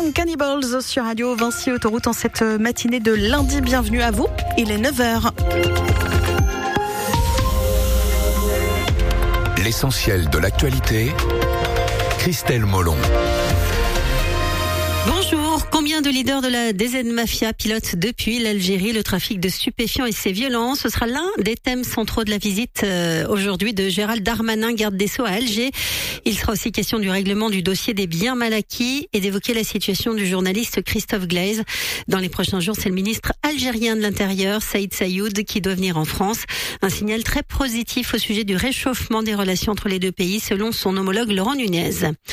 Young Cannibals sur Radio Vinci Autoroute en cette matinée de lundi. Bienvenue à vous, il est 9h. L'essentiel de l'actualité, Christelle Molon. Bonjour. Combien de leaders de la DZ Mafia pilotent depuis l'Algérie le trafic de stupéfiants et ses violences? Ce sera l'un des thèmes centraux de la visite aujourd'hui de Gérald Darmanin, garde des Sceaux à Alger. Il sera aussi question du règlement du dossier des biens mal acquis et d'évoquer la situation du journaliste Christophe Glaise. Dans les prochains jours, c'est le ministre algérien de l'Intérieur, Saïd Saïoud, qui doit venir en France. Un signal très positif au sujet du réchauffement des relations entre les deux pays, selon son homologue Laurent Nunez.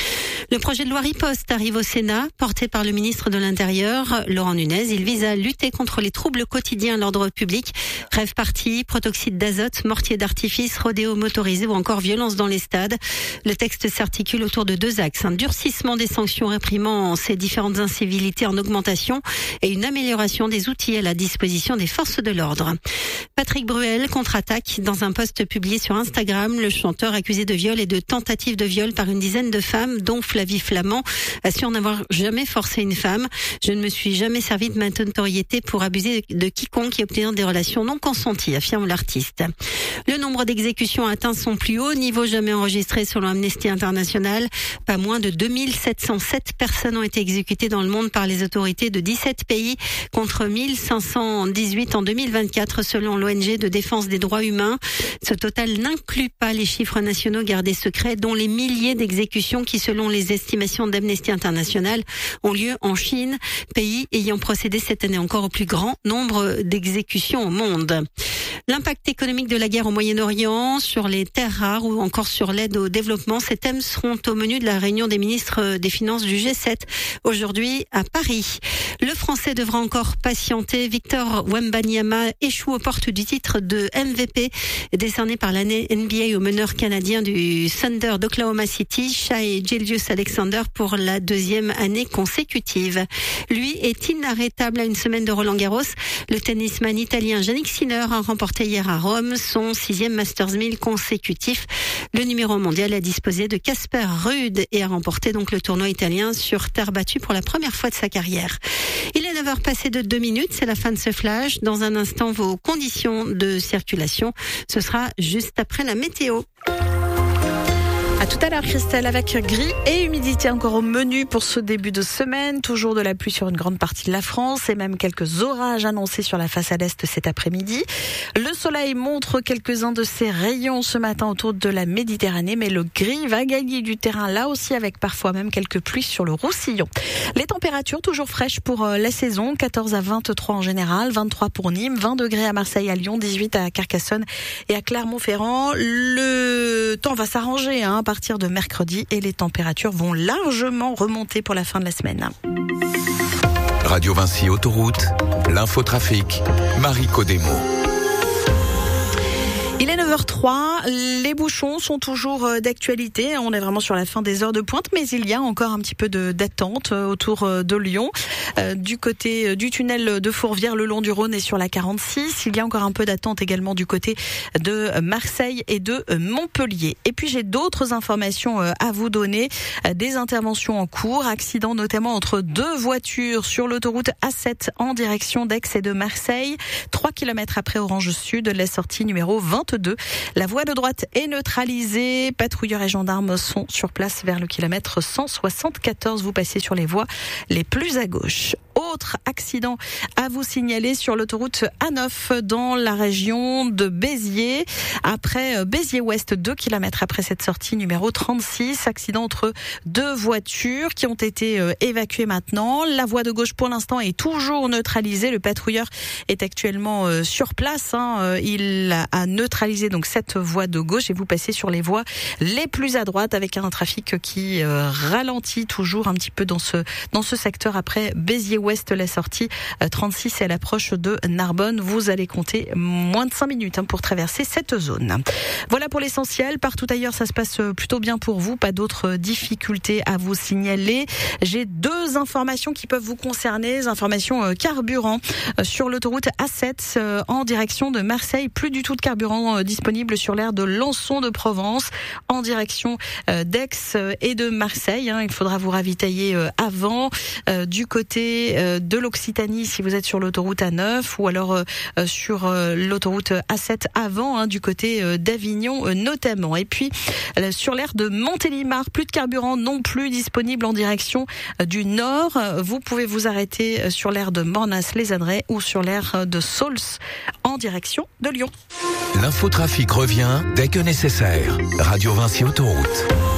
Le projet de loi Riposte arrive au Sénat, porté par le ministre de l'Intérieur, Laurent Nunez. Il vise à lutter contre les troubles quotidiens à l'ordre public, rave-party, protoxyde d'azote, mortier d'artifice, rodéo motorisé ou encore violence dans les stades. Le texte s'articule autour de deux axes. Un durcissement des sanctions réprimant ces différentes incivilités en augmentation et une amélioration des outils à la disposition des forces de l'ordre. Patrick Bruel contre-attaque dans un post publié sur Instagram. Le chanteur accusé de viol et de tentative de viol par une dizaine de femmes, dont Flavie Flamand, assure n'avoir jamais forcé une femme. Je ne me suis jamais servi de ma notoriété pour abuser de quiconque et obtenir des relations non consenties, affirme l'artiste. Le nombre d'exécutions a atteint son plus haut niveau jamais enregistré selon Amnesty International. Pas moins de 2707 personnes ont été exécutées dans le monde par les autorités de 17 pays contre 1518 en 2024 selon l'ONG de défense des droits humains. Ce total n'inclut pas les chiffres nationaux gardés secrets, dont les milliers d'exécutions qui, selon les estimations d'Amnesty International, ont lieu en Chine, pays ayant procédé cette année encore au plus grand nombre d'exécutions au monde. L'impact économique de la guerre au Moyen-Orient, sur les terres rares ou encore sur l'aide au développement, ces thèmes seront au menu de la réunion des ministres des Finances du G7 aujourd'hui à Paris. Le Français devra encore patienter. Victor Wembanyama échoue aux portes du titre de MVP décerné par l'année NBA au meneur canadien du Thunder d'Oklahoma City, Shai Gilgeous-Alexander, pour la deuxième année consécutive. Lui est inarrêtable à une semaine de Roland-Garros. Le tennisman italien Jannik Sinner a remporté hier à Rome son 6e Masters 1000 consécutif. Le numéro mondial a disposé de Casper Ruud et a remporté donc le tournoi italien sur terre battue pour la première fois de sa carrière. Il est 9h passé de 2 minutes, c'est la fin de ce flash. Dans un instant, vos conditions de circulation, ce sera juste après la météo. À tout à l'heure, Christelle, avec gris et humidité encore au menu pour ce début de semaine. Toujours de la pluie sur une grande partie de la France et même quelques orages annoncés sur la façade est cet après-midi. Le soleil montre quelques-uns de ses rayons ce matin autour de la Méditerranée, mais le gris va gagner du terrain là aussi avec parfois même quelques pluies sur le Roussillon. Les températures toujours fraîches pour la saison, 14 à 23 en général, 23 pour Nîmes, 20 degrés à Marseille, à Lyon, 18 à Carcassonne et à Clermont-Ferrand. Le temps va s'arranger à partir de mercredi et les températures vont largement remonter pour la fin de la semaine. Radio Vinci Autoroute, l'infotrafic, Marie Codemo. Il est 9h03, les bouchons sont toujours d'actualité, on est vraiment sur la fin des heures de pointe, mais il y a encore un petit peu d'attente autour de Lyon. Du côté du tunnel de Fourvière, le long du Rhône et sur la 46, il y a encore un peu d'attente également du côté de Marseille et de Montpellier. Et puis j'ai d'autres informations à vous donner, des interventions en cours, accidents notamment entre deux voitures sur l'autoroute A7 en direction d'Aix et de Marseille, 3 km après Orange Sud, la sortie numéro 22. La voie de droite est neutralisée. Patrouilleurs et gendarmes sont sur place vers le kilomètre 174. Vous passez sur les voies les plus à gauche. Autre accident à vous signaler sur l'autoroute A9 dans la région de Béziers. Après Béziers-Ouest, 2 km après cette sortie numéro 36. Accident entre deux voitures qui ont été évacuées maintenant. La voie de gauche pour l'instant est toujours neutralisée. Le patrouilleur est actuellement sur place. Il a neutralisé donc cette voie de gauche et vous passez sur les voies les plus à droite avec un trafic qui ralentit toujours un petit peu dans ce secteur après Béziers-Ouest. ouest, la sortie 36 et à l'approche de Narbonne. Vous allez compter moins de 5 minutes pour traverser cette zone. Voilà pour l'essentiel. Partout ailleurs, ça se passe plutôt bien pour vous. Pas d'autres difficultés à vous signaler. J'ai 2 informations qui peuvent vous concerner. Les informations carburant sur l'autoroute A7 en direction de Marseille. Plus du tout de carburant disponible sur l'aire de Lançon de Provence en direction d'Aix et de Marseille. Il faudra vous ravitailler avant du côté de l'Occitanie si vous êtes sur l'autoroute A9 ou alors sur l'autoroute A7 avant du côté d'Avignon notamment. Et puis sur l'aire de Montélimar, plus de carburant non plus disponible en direction du nord. Vous pouvez vous arrêter sur l'aire de Mornas-les-Adrets ou sur l'aire de Sauls en direction de Lyon. L'infotrafic revient dès que nécessaire. Radio Vinci Autoroute.